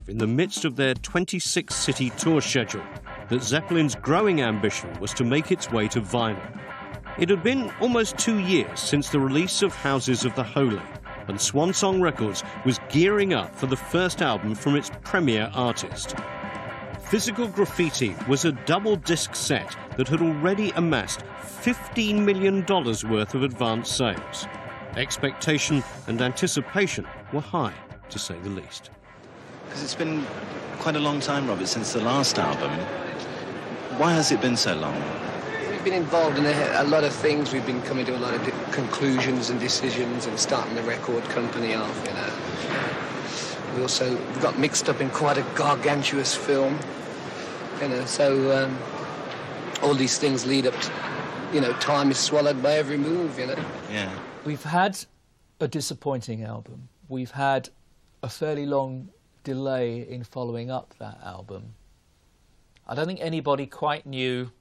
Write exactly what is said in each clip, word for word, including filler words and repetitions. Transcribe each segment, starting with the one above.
in the midst of their twenty-six city tour schedule that Zeppelin's growing ambition was to make its way to vinyl. It had been almost two years since the release of Houses of the Holy, and Swan Song Records was gearing up for the first album from its premier artist. Physical Graffiti was a double-disc set that had already amassed fifteen million dollars worth of advance sales. Expectation and anticipation were high, to say the least. Because it's been quite a long time, Robert, since the last album. Why has it been so long? We've been involved in a, a lot of things. We've been coming to a lot of conclusions and decisions and starting the record company off, you know. We also we got mixed up in quite a gargantuous film, you know, so um, all these things lead up to, you know, time is swallowed by every move, you know. Yeah. We've had a disappointing album. We've had a fairly long delay in following up that album. I don't think anybody quite knew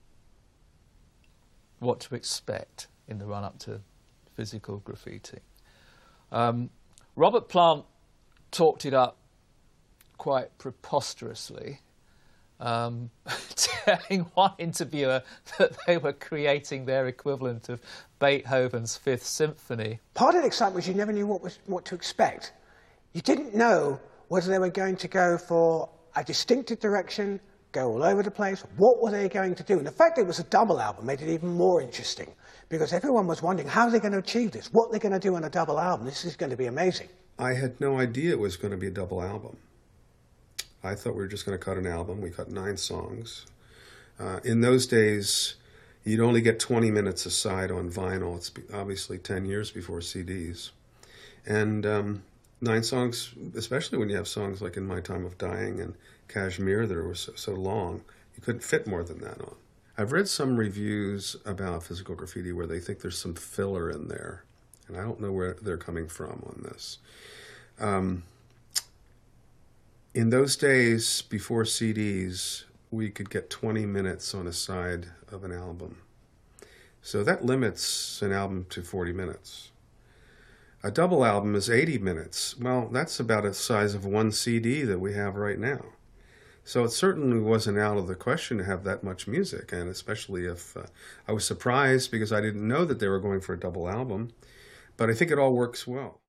what to expect in the run-up to Physical Graffiti. Um, Robert Plant talked it up quite preposterously, um, telling one interviewer that they were creating their equivalent of Beethoven's Fifth Symphony. Part of the excitement was you never knew what, was, what to expect. You didn't know whether they were going to go for a distinctive direction, go all over the place. What were they going to do? And the fact that it was a double album made it even more interesting, because everyone was wondering, how are they going to achieve this? What are they going to do on a double album? This is going to be amazing. I had no idea it was going to be a double album. I thought we were just going to cut an album. We cut nine songs. Uh, in those days, you'd only get twenty minutes a side on vinyl. It's obviously ten years before C Ds. And um, nine songs, especially when you have songs like In My Time of Dying and Kashmir that were so, so long, you couldn't fit more than that on. I've read some reviews about Physical Graffiti where they think there's some filler in there, and I don't know where they're coming from on this. Um, in those days, before C Ds, we could get twenty minutes on a side of an album. So that limits an album to forty minutes. A double album is eighty minutes. Well, that's about the size of one C D that we have right now. So it certainly wasn't out of the question to have that much music, and especially if uh, I was surprised because I didn't know that they were going for a double album, but I think it all works well.